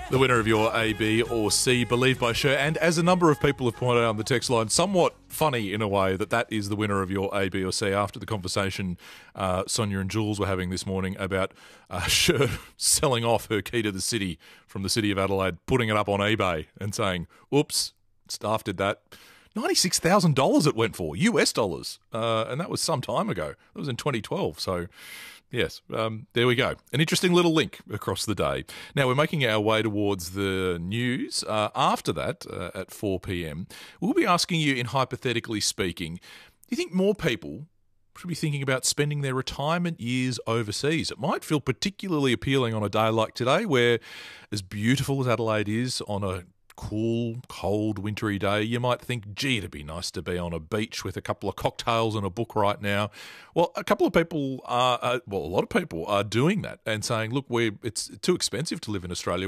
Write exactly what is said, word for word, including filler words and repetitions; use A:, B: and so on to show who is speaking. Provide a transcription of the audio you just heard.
A: The winner of your A, B or C, believed by Cher, and as a number of people have pointed out on the text line, somewhat funny in a way that that is the winner of your A, B or C after the conversation uh, Sonia and Jules were having this morning about uh, Cher selling off her key to the city from the city of Adelaide, putting it up on eBay and saying, oops, staff did that. ninety-six thousand dollars it went for, U S dollars, uh, and that was some time ago. That was in twenty twelve, so... Yes, um, there we go. An interesting little link across the day. Now, we're making our way towards the news. Uh, after that, uh, at four p.m, we'll be asking you, in hypothetically speaking, do you think more people should be thinking about spending their retirement years overseas? It might feel particularly appealing on a day like today, where, as beautiful as Adelaide is on a cool, cold, wintry day, you might think, gee, it'd be nice to be on a beach with a couple of cocktails and a book right now. Well, a couple of people are, uh, well, a lot of people are doing that and saying, look, we're, it's too expensive to live in Australia.